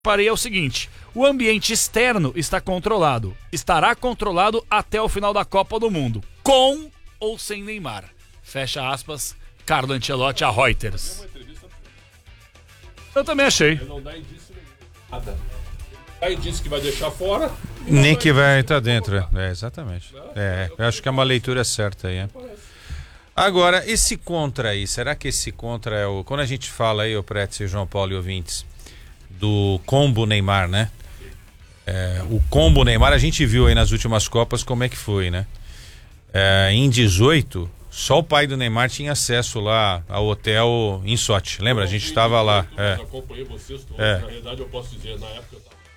Parei é o seguinte: o ambiente externo está controlado. Estará controlado até o final da Copa do Mundo. Com ou sem Neymar. Fecha aspas, Carlo Ancelotti a Reuters. Eu também achei. Ele não dá indício nada. Aí disse que vai deixar fora. Nem que vai estar dentro. Exatamente. Eu acho que é uma leitura certa aí. Agora, esse contra aí, será que esse contra é o... Quando a gente fala aí, o Pretzel, João Paulo e ouvintes, do combo Neymar, né? O combo Neymar, a gente viu aí nas últimas Copas como é que foi, né? Em 18, só o pai do Neymar tinha acesso lá ao hotel em Sochi. Lembra? A gente estava lá. Eu acompanhei vocês todos. Na realidade, eu posso dizer, na época eu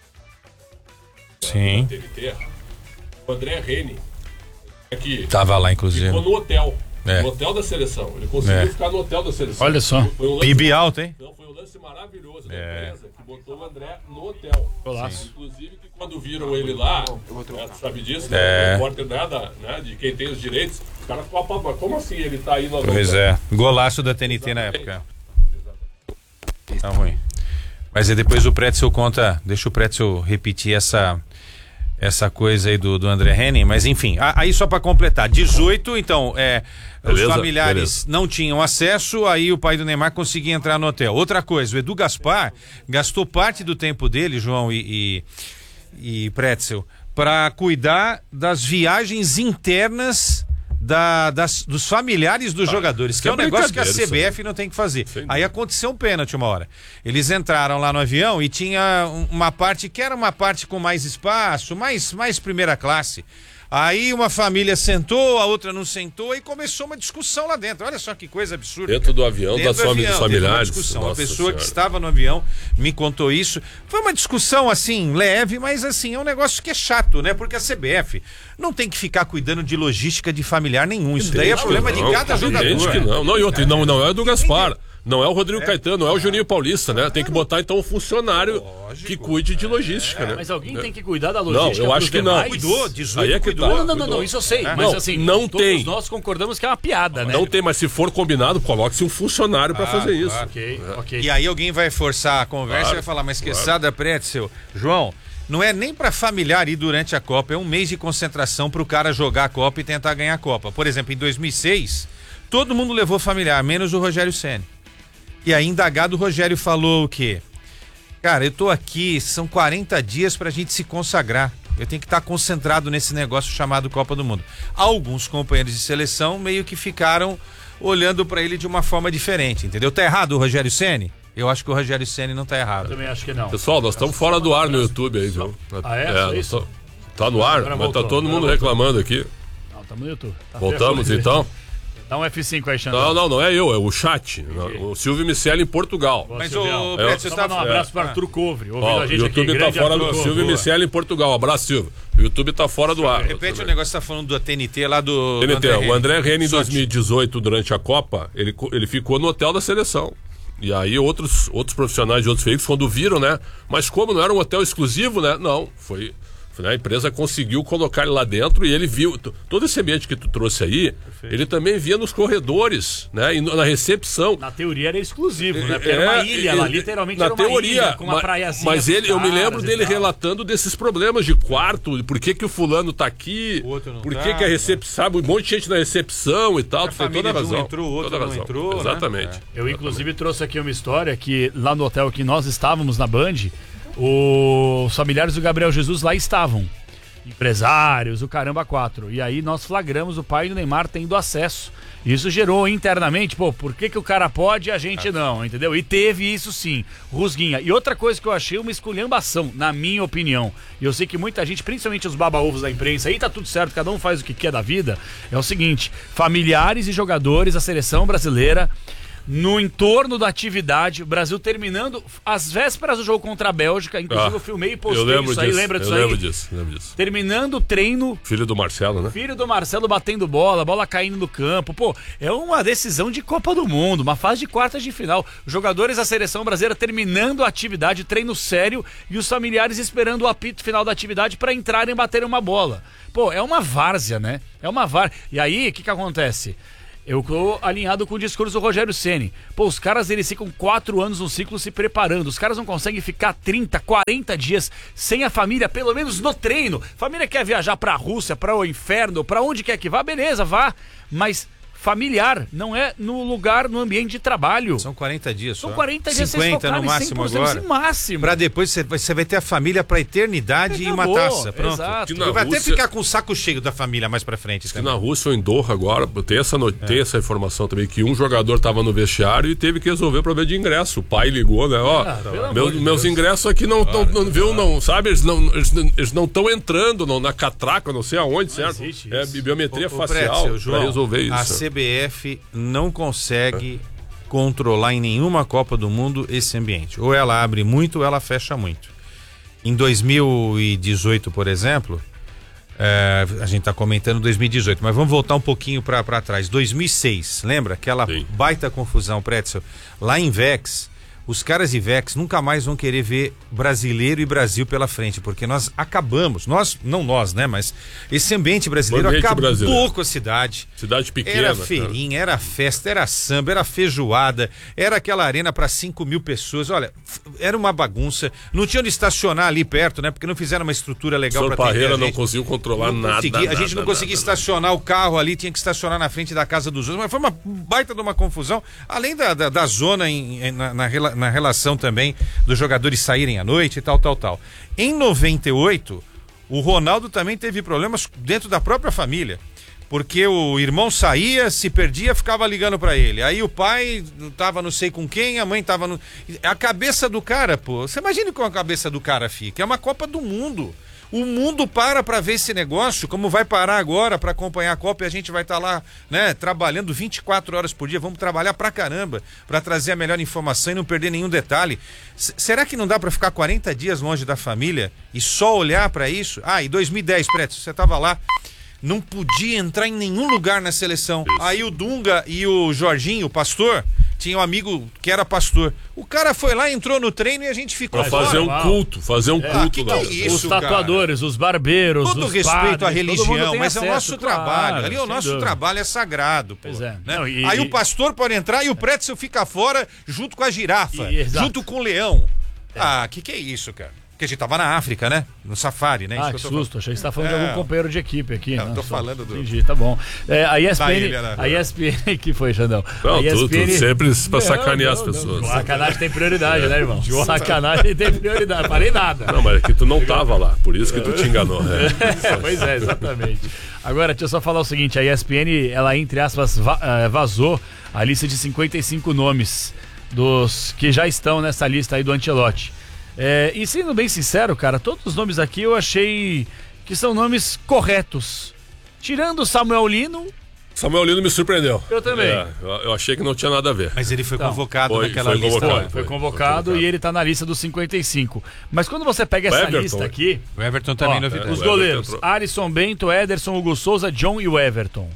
estava na TNT, o André Reni, que tava lá, inclusive. Ficou no hotel. No hotel da seleção. Ele conseguiu ficar no hotel da seleção. Olha só. PIB alto, hein? Não, foi um lance maravilhoso da empresa que botou o André no hotel. Inclusive, que quando viram ele lá, tu sabe disso, né? O repórter de quem tem os direitos, os caras ficam apavorados. Como assim ele tá aí no hotel? Pois é. Golaço da TNT na época. Tá ruim. Mas aí depois o Pretzel conta, deixa o Pretzel repetir essa coisa aí do André Henning, mas enfim, aí só para completar, 18, então, os familiares não tinham acesso, aí o pai do Neymar conseguia entrar no hotel. Outra coisa, o Edu Gaspar gastou parte do tempo dele, João e Pretzel, para cuidar das viagens internas dos familiares dos jogadores, que é um negócio que a CBF não tem que fazer. Aí aconteceu um pênalti uma hora. Eles entraram lá no avião e tinha uma parte que era uma parte com mais espaço, mais primeira classe. Aí uma família sentou, a outra não sentou e começou uma discussão lá dentro. Olha só que coisa absurda. Dentro do avião, das familiares. Uma pessoa que estava no avião me contou isso. Foi uma discussão assim, leve, mas assim, é um negócio que é chato, né? Porque a CBF não tem que ficar cuidando de logística de familiar nenhum. Isso daí é problema de cada jogador. Que não. Não, e outro, não é do Gaspar. Não é o Rodrigo Caetano, não é o Juninho Paulista, né? Tem que botar então um funcionário que cuide de logística, né? Mas alguém tem que cuidar da logística. Não, eu acho que não. Cuidou, 18 aí é que cuidou. Não, isso eu sei. Mas assim, não todos tem. Nós concordamos que é uma piada, né? Não tem, mas se for combinado, coloque-se um funcionário para fazer isso. Ok. E aí alguém vai forçar a conversa e vai falar, mas quesada, Pretzel, João, não é nem para familiar ir durante a Copa, é um mês de concentração para o cara jogar a Copa e tentar ganhar a Copa. Por exemplo, em 2006, todo mundo levou familiar, menos o Rogério Ceni. E aí, indagado, o Rogério falou o quê? Cara, eu tô aqui, são 40 dias pra gente se consagrar. Eu tenho que estar concentrado nesse negócio chamado Copa do Mundo. Alguns companheiros de seleção meio que ficaram olhando pra ele de uma forma diferente, entendeu? Tá errado o Rogério Ceni? Eu acho que o Rogério Ceni não tá errado. Eu também acho que não. Pessoal, nós estamos fora do ar no YouTube aí, viu? Isso? Tá no ar, mas tá todo mundo reclamando aqui. Não, estamos no YouTube. Voltamos então? Dá um F5 aí, Xandão. Não é eu, é o chat. O Silvio Miceli em Portugal. Mas o Pretzel tá... Um abraço para Arthur Couvre, ouvindo a gente o YouTube aqui. Tá fora do Silvio Miceli em Portugal. Abraço, Silvio. O YouTube tá fora do ar. Repete o negócio que tá falando do TNT lá do... TNT, o André Reni em 2018, durante a Copa, ele ficou no hotel da seleção. E aí outros profissionais de outros veículos, quando viram, né? Mas como não era um hotel exclusivo, né? Não, foi... A empresa conseguiu colocar ele lá dentro e ele viu todo esse ambiente que tu trouxe aí. Perfeito. Ele também via nos corredores, né? E na recepção. Na teoria era exclusivo, né? Porque era uma ilha lá, literalmente na era uma teoria, ilha com uma praiazinha. Mas eu me lembro dele relatando desses problemas de quarto, por que o fulano tá aqui, por que a recepção, sabe, um monte de gente na recepção e tal. Tu foi toda a razão. Entrou, outro não entrou. Exatamente. Né? Eu inclusive trouxe aqui uma história que lá no hotel que nós estávamos na Band, os familiares do Gabriel Jesus lá estavam, empresários, o caramba 4. E aí nós flagramos o pai do Neymar tendo acesso. Isso gerou internamente, por que o cara pode e a gente não, entendeu? E teve isso sim, rusguinha. E outra coisa que eu achei uma esculhambação, na minha opinião, e eu sei que muita gente, principalmente os baba-ovos da imprensa, aí tá tudo certo, cada um faz o que quer da vida, é o seguinte: familiares e jogadores da seleção brasileira no entorno da atividade, o Brasil terminando às vésperas do jogo contra a Bélgica, inclusive eu filmei e postei isso aí, lembra disso aí? Eu lembro disso. Terminando o treino... Filho do Marcelo, né? Filho do Marcelo batendo bola caindo no campo, é uma decisão de Copa do Mundo, uma fase de quartas de final, jogadores da seleção brasileira terminando a atividade, treino sério, e os familiares esperando o apito final da atividade para entrarem e baterem uma bola. É uma várzea, né? É uma várzea. E aí, o que acontece? Eu tô alinhado com o discurso do Rogério Ceni. Pô, os caras, eles ficam 4 anos no ciclo se preparando. Os caras não conseguem ficar 30, 40 dias sem a família, pelo menos no treino. Família quer viajar pra Rússia, pra o inferno, pra onde quer que vá, beleza, vá. Mas familiar não é no lugar, no ambiente de trabalho. São 40 dias só. São 40 dias 50 no máximo agora. Máximo. Pra depois você vai ter a família pra eternidade e uma taça. Pronto. Exato. Vai até ficar com o saco cheio da família mais pra frente. Que na Rússia ou em Doha agora, tem essa informação também, que um jogador tava no vestiário e teve que resolver o problema de ingresso. O pai ligou, né? Meus ingressos aqui não sabe? Eles não estão entrando na catraca, não sei aonde, certo? É biometria facial pra resolver isso. A CBF não consegue controlar em nenhuma Copa do Mundo esse ambiente. Ou ela abre muito ou ela fecha muito. Em 2018, por exemplo, a gente está comentando 2018, mas vamos voltar um pouquinho para trás. 2006, lembra? Aquela baita confusão, Pretzel, lá em Vex. Os caras de Vex nunca mais vão querer ver brasileiro e Brasil pela frente, porque nós acabamos, não nós, né? Mas esse ambiente brasileiro acabou com a cidade. Cidade pequena. Era feirinha, era festa, era samba, era feijoada, era aquela arena para 5.000 pessoas. Olha, era uma bagunça. Não tinha onde estacionar ali perto, né? Porque não fizeram uma estrutura legal para atender. Parreira não conseguiu controlar nada. A gente não conseguia estacionar o carro ali, tinha que estacionar na frente da casa dos outros. Mas foi uma baita de uma confusão. Além da zona na relação também dos jogadores saírem à noite e tal. Em 98, o Ronaldo também teve problemas dentro da própria família, porque o irmão saía, se perdia, ficava ligando pra ele. Aí o pai tava não sei com quem, a mãe tava no... A cabeça do cara, pô, você imagina como a cabeça do cara fica. É uma Copa do Mundo. O mundo para ver esse negócio, como vai parar agora para acompanhar a Copa, e a gente vai estar lá, né, trabalhando 24 horas por dia. Vamos trabalhar pra caramba para trazer a melhor informação e não perder nenhum detalhe. Será que não dá para ficar 40 dias longe da família e só olhar para isso? Em 2010, Preto, você tava lá, não podia entrar em nenhum lugar na seleção. Isso. Aí o Dunga e o Jorginho, o pastor, tinha um amigo que era pastor. O cara foi lá, entrou no treino e a gente ficou pra fazer um culto, que é isso, os tatuadores, cara? Os barbeiros, todo os respeito padres, à religião, mas acesso, é o nosso trabalho. Ali o nosso trabalho é sagrado, pô. Pois é. Né? Não, aí o pastor pode entrar e o Pretzel fica fora junto com a girafa, junto com o leão. Que é isso, cara? Porque a gente tava na África, né? No safari, né? Que susto. Achei que você tá falando de algum companheiro de equipe aqui. Não, tô falando do... Entendi, tá bom. A ESPN... que foi, Xandão? Não, tudo sempre pra sacanear as pessoas. Sacanagem tem prioridade, né, irmão? Sacanagem tem prioridade. Falei nada. Não, mas é que tu não tava lá. Por isso que tu te enganou. Pois é, exatamente. Agora, deixa eu só falar o seguinte. A ESPN, ela, entre aspas, vazou a lista de 55 nomes dos que já estão nessa lista aí do Ancelotti. E sendo bem sincero, cara, todos os nomes aqui eu achei que são nomes corretos. Tirando o Samuel Lino. Samuel Lino me surpreendeu. Eu também. Eu achei que não tinha nada a ver. Mas ele foi convocado naquela lista. Foi convocado e ele tá na lista dos 55. Mas quando você pega essa lista aqui... O Everton também novidade. Os goleiros, Alisson, Bento, Ederson, Hugo Souza, John e o Everton.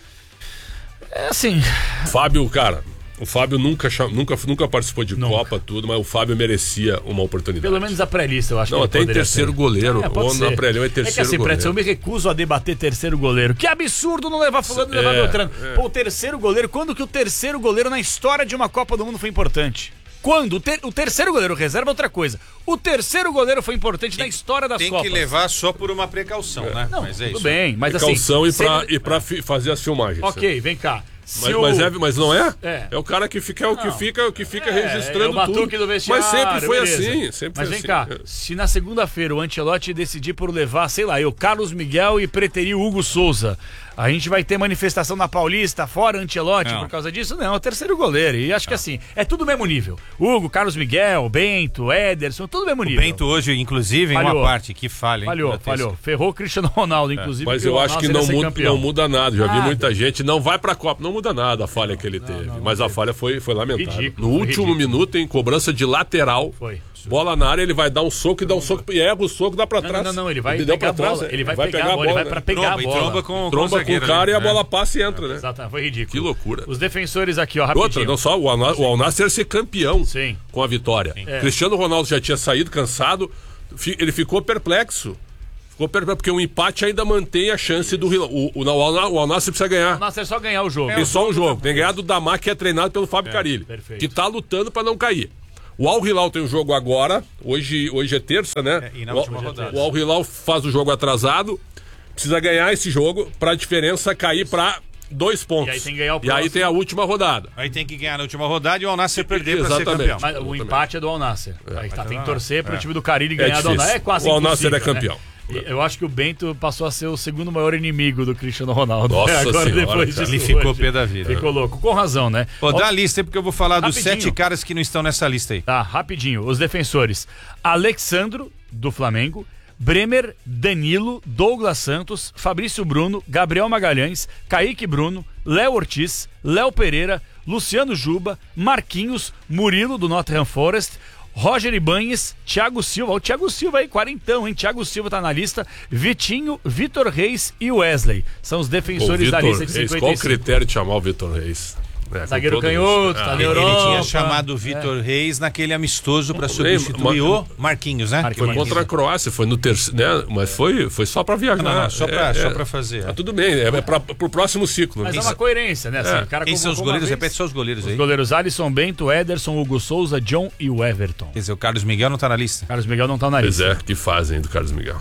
É assim... Fábio, cara... O Fábio nunca participou de Copa, tudo, mas o Fábio merecia uma oportunidade. Pelo menos a pré-lista, eu acho. Não, até em terceiro goleiro. Ou na pré-lista é terceiro assim, goleiro. Pretzel, eu me recuso a debater terceiro goleiro. Que absurdo não levar fulano e levar Beltrano. Pô, o terceiro goleiro, quando que o terceiro goleiro na história de uma Copa do Mundo foi importante? Quando? O terceiro goleiro, reserva outra coisa. O terceiro goleiro foi importante na história das Copas. Tem que levar só por uma precaução, né? Não, mas tudo bem. Mas precaução assim, e pra fazer as filmagens. Ok, vem cá. Mas não é? É o cara que fica, o que fica registrando o batuque tudo. Do vestiário, mas sempre foi beleza. assim. Mas vem cá, se na segunda-feira o Ancelotti decidir por levar, sei lá, Carlos Miguel e preterir o Hugo Souza, a gente vai ter manifestação na Paulista, fora Ancelotti por causa disso? Não, é o terceiro goleiro. E acho que assim, é tudo mesmo nível. Hugo, Carlos Miguel, Bento, Ederson, tudo mesmo nível. O Bento hoje, inclusive, em uma parte que falha. Falhou. Ferrou o Cristiano Ronaldo, inclusive. Mas eu acho que não muda nada. Já vi muita gente, não vai pra Copa. Não muda nada a falha que ele teve. Mas a falha foi lamentável. Ridículo, no último minuto, em cobrança de lateral. Foi. Bola na área, ele vai dar um soco e erra o soco, dá pra trás. Não, ele vai pegar a bola. Ele vai pegar a bola, ele vai pra pegar a bola. Tromba com o cara e a bola passa e entra, né? Exatamente, foi ridículo. Que loucura. Os defensores aqui, ó, rapidinho. Outra, não só o Al-Nassr ser campeão com a vitória. Sim. Cristiano Ronaldo já tinha saído cansado, ele ficou perplexo. Ficou perto, porque o empate ainda mantém a chance do Hilal. O Al-Nassr precisa ganhar. O Al-Nassr é só ganhar o jogo. Tem só um jogo. Tem ganhado o Dammam, que é treinado pelo Fábio Carille. Perfeito. Que tá lutando para não cair. O Al-Hilal tem um jogo agora. Hoje é terça, né? E na última rodada. O Al-Hilal faz o jogo atrasado. Precisa ganhar esse jogo para a diferença cair para 2 pontos. E aí tem que ganhar o E aí tem a última rodada. Aí tem que ganhar na última rodada e o Al-Nassr perder para ser Exatamente. campeão. Mas o empate é do Al-Nassr. Aí tá, tem que torcer pro time do Carille É ganhar do difícil. Al-Nassr. É quase O Al-Nassr impossível, é campeão. Né? E eu acho que o Bento passou a ser o segundo maior inimigo do Cristiano Ronaldo. Nossa Agora, senhora, depois cara. disso, Ele ficou hoje. pé da vida. Ficou louco. Com razão, né? Pô, dá a lista aí porque eu vou falar dos Rapidinho. 7 caras que não estão nessa lista aí. Tá, rapidinho. Os defensores: Alexandro, do Flamengo, Bremer, Danilo, Douglas Santos, Fabrício Bruno, Gabriel Magalhães, Kaique Bruno, Léo Ortiz, Léo Pereira, Luciano Juba, Marquinhos, Murilo, do Nottingham Forest, Roger Ibanhes, Thiago Silva. O Thiago Silva aí, quarentão, hein? Thiago Silva tá na lista. Vitinho, Vitor Reis e Wesley. São os defensores da lista de 55. Qual o critério de chamar o Vitor Reis? Zagueiro canhoto, tá na Ele Europa. tinha chamado o Vitor Reis naquele amistoso para substituir o Marquinhos, né? Foi contra a Croácia, foi no terceiro, né? Mas foi só pra viajar. Não, só pra fazer. Tudo bem, pro próximo ciclo. Mas é uma coerência, né? Assim, o cara Quem são os convocou goleiros? uma vez. Repete só os goleiros aí. Os goleiros: Alisson Bento, Ederson, Hugo Souza, John e o Everton. Quer dizer, o Carlos Miguel não tá na lista. Carlos Miguel não tá na Pois lista. é, que fazem do Carlos Miguel.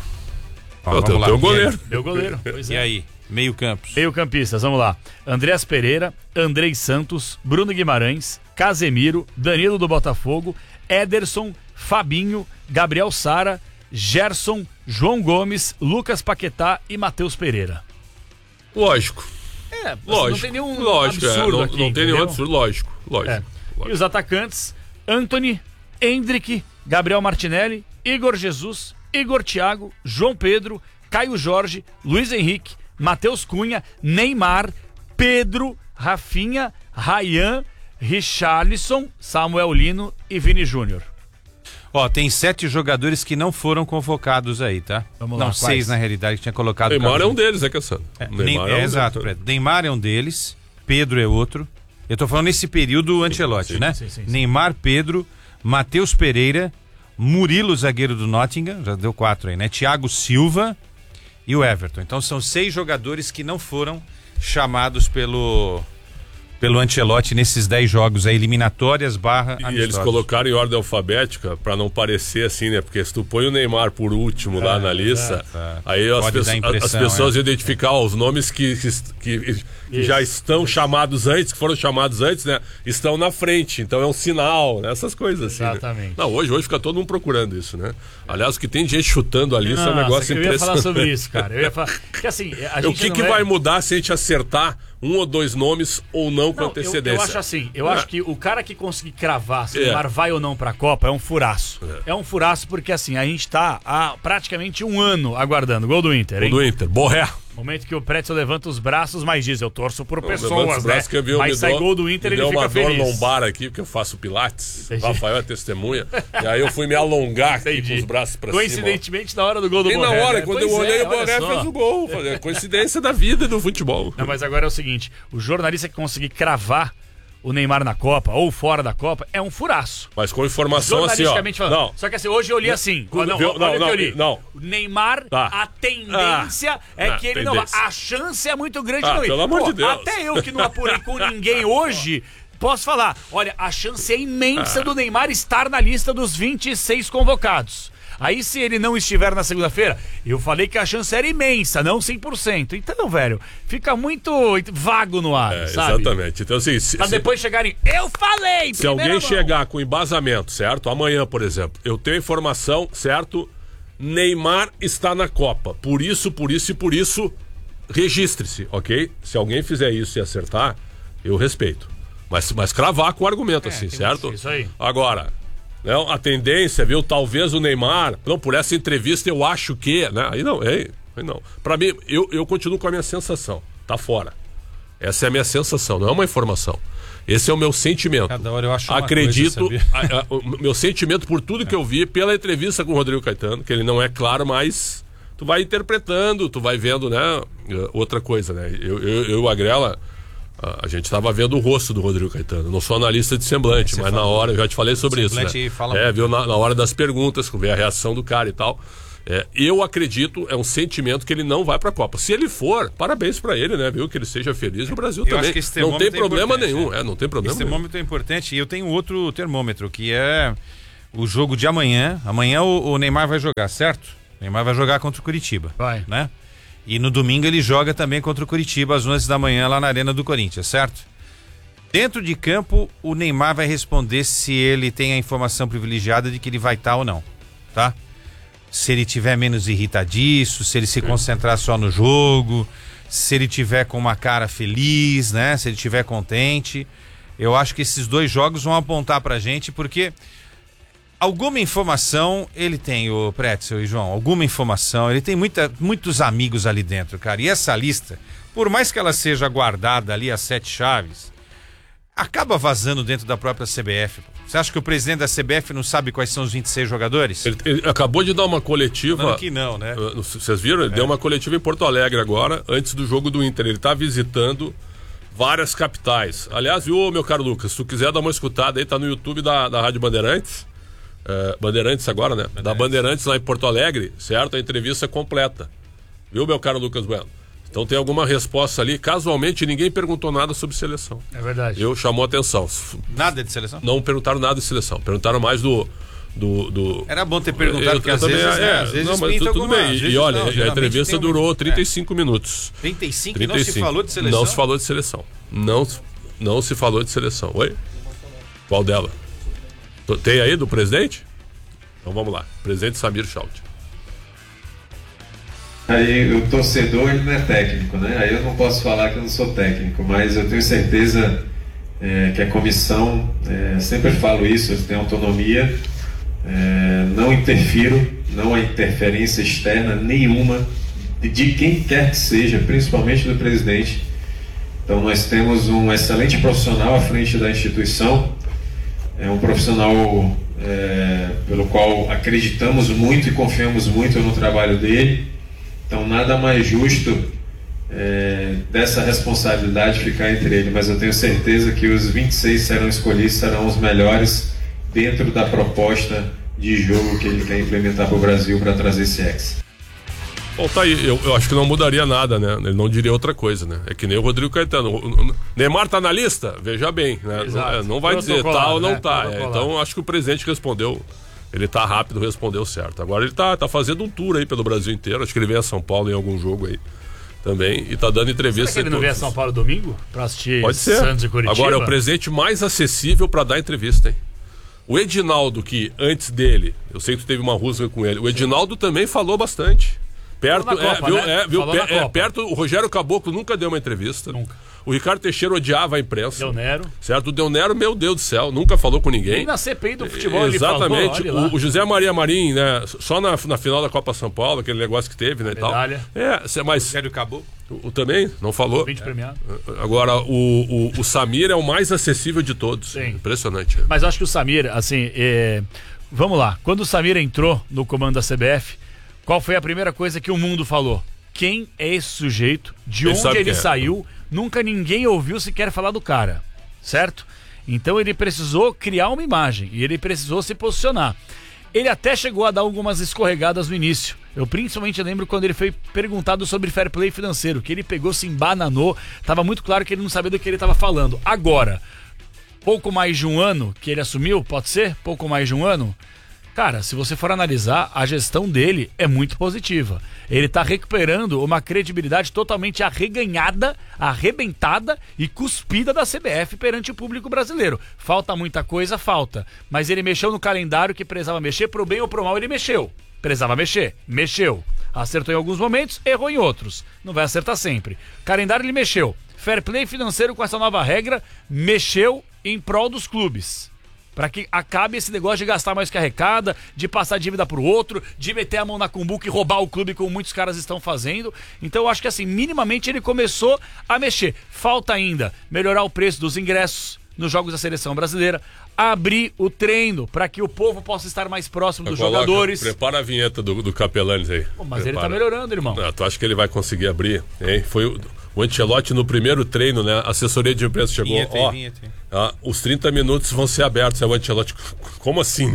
Ó, Tem o goleiro. Meu goleiro. Pois E é. aí? Meio campos. Meio-campistas, vamos lá. Andreas Pereira, Andrei Santos, Bruno Guimarães, Casemiro, Danilo do Botafogo, Ederson, Fabinho, Gabriel Sara, Gerson, João Gomes, Lucas Paquetá e Matheus Pereira. Lógico. Lógico. Não tem nenhum lógico, absurdo não aqui, tem nenhum entendeu? absurdo, lógico. É. E os atacantes: Antony, Hendrick, Gabriel Martinelli, Igor Jesus, Igor Thiago, João Pedro, Caio Jorge, Luiz Henrique, Matheus Cunha, Neymar, Pedro, Rafinha, Ryan, Richarlison, Samuel Lino e Vini Júnior. Ó, tem 7 jogadores que não foram convocados aí, tá? Vamos lá, Não, quais? 6 na realidade que tinha colocado. Neymar é Carlos. um deles, né, Cassandra? Neymar é um exato, deles. Fred. Neymar é um deles, Pedro é outro. Eu tô falando nesse período Ancelotti, né? sim. Neymar, Pedro, Matheus Pereira, Murilo, zagueiro do Nottingham, já deu 4 aí, né? Thiago Silva e o Everton. Então são 6 jogadores que não foram chamados pelo Ancelotti nesses 10 jogos aí, eliminatórias / E eles colocaram em ordem alfabética pra não parecer assim, né? Porque se tu põe o Neymar por último lá na lista, aí as pessoas identificar os nomes que já estão chamados antes, que foram chamados antes, né? Estão na frente, então é um sinal, né? Essas coisas assim. Exatamente. Né? Não, hoje fica todo mundo procurando isso, né? Aliás, o que tem de gente chutando a lista é um negócio eu ia falar impressionante. sobre isso, cara. Eu ia falar que assim, a gente O que não vai mudar se a gente acertar 1 ou 2 nomes ou não com Não, antecedência? eu acho assim, eu acho que o cara que conseguir cravar se o É. Neymar vai ou não pra Copa é um furaço. É um furaço porque assim, a gente tá há praticamente 1 ano aguardando o gol do Inter, O hein? do Inter, Borré. Momento que o Pretzel levanta os braços, mas diz, eu torço por Levanta pessoas, os né? braços que eu vi, Mas sai gol do Inter, me ele deu fica uma dor feliz. lombar aqui, porque eu faço pilates. Entendi. O Rafael é testemunha. E aí eu fui me alongar aqui Entendi. com os braços pra cima. Coincidentemente, na hora do gol do E na Borré, hora, né? quando Pois eu olhei, é, o Borré olha só. fez o gol. Falei, coincidência da vida e do futebol. Não, mas agora é o seguinte, o jornalista que conseguir cravar o Neymar na Copa ou fora da Copa é um furaço. Mas com informação assim, ó. Jornalisticamente falando. Não. Só que assim, hoje eu li assim. Olha o que eu li. não. O Neymar, Tá. a tendência é que ele não vai. A chance é muito grande de não ir. pelo amor de Deus. Até eu que não apurei com ninguém hoje, posso falar. Olha, a chance é imensa do Neymar estar na lista dos 26 convocados. Aí, se ele não estiver na segunda-feira, eu falei que a chance era imensa, não 100%. Então, velho, fica muito vago no ar, sabe? Exatamente. Então, assim, Pra depois chegarem, eu falei! se alguém mão. chegar com embasamento, certo? Amanhã, por exemplo, eu tenho informação, certo? Neymar está na Copa. Por isso, registre-se, ok? Se alguém fizer isso e acertar, eu respeito. Mas cravar com o argumento, assim, certo? Isso aí. Agora, não, a tendência, viu? Talvez o Neymar, não, por essa entrevista eu acho que, né? Aí não. Pra mim, eu continuo com a minha sensação. Tá fora. Essa é a minha sensação, não é uma informação. Esse é o meu sentimento. Cada hora eu acho uma Acredito, coisa, sabia? o meu sentimento por tudo que eu vi, pela entrevista com o Rodrigo Caetano, que ele não é claro, mas tu vai interpretando, tu vai vendo, né? Outra coisa, né? Eu e o Agrela, a gente estava vendo o rosto do Rodrigo Caetano. Não sou analista de semblante, mas na hora, eu já te falei sobre isso, né? Fala viu na hora das perguntas, ver a reação do cara e tal. Eu acredito, é um sentimento que ele não vai para a Copa. Se ele for, parabéns para ele, né? Viu? Que ele seja feliz, o Brasil também. Acho que esse não tem problema importante, nenhum. Não tem problema esse nenhum. termômetro é importante. E eu tenho outro termômetro, que é o jogo de amanhã. Amanhã o Neymar vai jogar, certo? O Neymar vai jogar contra o Curitiba. Vai. Né? E no domingo ele joga também contra o Curitiba às 11 da manhã lá na Arena do Corinthians, certo? Dentro de campo, o Neymar vai responder se ele tem a informação privilegiada de que ele vai estar ou não, tá? Se ele tiver menos irritadiço, se ele se concentrar só no jogo, se ele tiver com uma cara feliz, né? Se ele tiver contente. Eu acho que esses 2 jogos vão apontar pra gente, porque alguma informação ele tem, o Pretzel e João, alguma informação, ele tem muitos amigos ali dentro, cara. E essa lista, por mais que ela seja guardada ali às 7 chaves, acaba vazando dentro da própria CBF. Você acha que o presidente da CBF não sabe quais são os 26 jogadores? Ele acabou de dar uma coletiva. Não, aqui não, né? Vocês viram? Ele deu uma coletiva em Porto Alegre agora, antes do jogo do Inter. Ele está visitando várias capitais. Aliás, viu, meu caro Lucas, se tu quiser dar uma escutada aí, tá no YouTube da Rádio Bandeirantes. Bandeirantes agora, né? Da Bandeirantes lá em Porto Alegre, certo? A entrevista completa. Viu, meu caro Lucas Bueno? Então tem alguma resposta ali. Casualmente, ninguém perguntou nada sobre seleção. É verdade. Chamou a atenção. Nada de seleção? Não perguntaram nada de seleção. Perguntaram mais do... Era bom ter perguntado, porque às vezes não, mas tudo bem. E olha, a entrevista durou 35 minutos. 35? E não se falou de seleção? Não se falou de seleção. Não se falou de seleção. Oi? Qual dela? Tem aí do presidente? Então vamos lá. Presidente Samir Schaut. Aí o torcedor, ele não é técnico, né? Aí eu não posso falar que eu não sou técnico, mas eu tenho certeza que a comissão, sempre falo isso, eu tenho autonomia, não interfiro, não há interferência externa nenhuma de quem quer que seja, principalmente do presidente. Então nós temos um excelente profissional à frente da instituição, um profissional pelo qual acreditamos muito e confiamos muito no trabalho dele. Então nada mais justo dessa responsabilidade ficar entre ele, mas eu tenho certeza que os 26 serão escolhidos, serão os melhores dentro da proposta de jogo que ele quer implementar para o Brasil para trazer esse ex. Bom, tá aí, eu acho que não mudaria nada, né? Ele não diria outra coisa, né? É que nem o Rodrigo Caetano. O Neymar tá na lista? Veja bem, né? Não vai dizer tá ou não tá. Então acho que o presidente respondeu. Ele tá rápido, respondeu certo. Agora ele tá fazendo um tour aí pelo Brasil inteiro. Acho que ele vem a São Paulo em algum jogo aí também. E tá dando entrevista. Será que ele não vem a São Paulo domingo? Pra assistir Pode ser. Santos e Curitiba? Agora é o presidente mais acessível pra dar entrevista, hein? O Edinaldo, que antes dele, eu sei que tu teve uma rusga com ele, o Edinaldo também falou bastante. Perto, perto, o Rogério Caboclo nunca deu uma entrevista. Nunca. O Ricardo Teixeira odiava a imprensa. Del Nero. Certo? O Del Nero, meu Deus do céu, nunca falou com ninguém. Nem na CPI do futebol Exatamente. Ele falou, o José Maria Marim, né? Só na final da Copa São Paulo, aquele negócio que teve, né? Medalha. E tal. Mas Rogério Caboclo. Também, não falou. 20 premiado. Agora, o Samir é o mais acessível de todos. Sim. Impressionante. Mas acho que o Samir, assim, vamos lá. Quando o Samir entrou no comando da CBF, qual foi a primeira coisa que o mundo falou? Quem é esse sujeito? De onde ele saiu? Nunca ninguém ouviu sequer falar do cara, certo? Então ele precisou criar uma imagem e ele precisou se posicionar. Ele até chegou a dar algumas escorregadas no início. Eu principalmente lembro quando ele foi perguntado sobre fair play financeiro, que ele pegou, se embananou, estava muito claro que ele não sabia do que ele estava falando. Agora, pouco mais de um ano que ele assumiu, pode ser? Pouco mais de um ano? Cara, se você for analisar, a gestão dele é muito positiva. Ele está recuperando uma credibilidade totalmente arreganhada, arrebentada e cuspida da CBF perante o público brasileiro. Falta muita coisa? Falta. Mas ele mexeu no calendário que precisava mexer, pro bem ou pro mal ele mexeu. Precisava mexer? Mexeu. Acertou em alguns momentos, errou em outros. Não vai acertar sempre. Calendário ele mexeu. Fair play financeiro com essa nova regra, mexeu em prol dos clubes. Para que acabe esse negócio de gastar mais que arrecada, de passar dívida pro outro, de meter a mão na cumbuca e roubar o clube como muitos caras estão fazendo. Então eu acho que assim, minimamente ele começou a mexer. Falta ainda melhorar o preço dos ingressos nos jogos da seleção brasileira, abrir o treino para que o povo possa estar mais próximo dos jogadores. Prepara a vinheta do Capelanes aí. Pô, mas ele tá melhorando, irmão. Tu acha que ele vai conseguir abrir? Hein? Foi o Ancelotti no primeiro treino, né? A assessoria de imprensa chegou, os 30 minutos vão ser abertos. É o Ancelotti, como assim, né?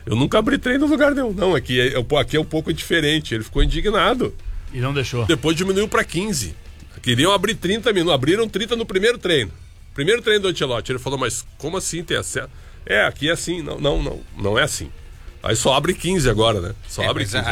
Eu nunca abri treino no lugar nenhum. Não, aqui é um pouco diferente. Ele ficou indignado. E não deixou. Depois diminuiu para 15. Queriam abrir 30 minutos. Abriram 30 no primeiro treino. Primeiro treino do Ancelotti. Ele falou, mas como assim tem acesso? Aqui é assim. Não é assim. Aí só abre 15 agora, né? Só abre 15.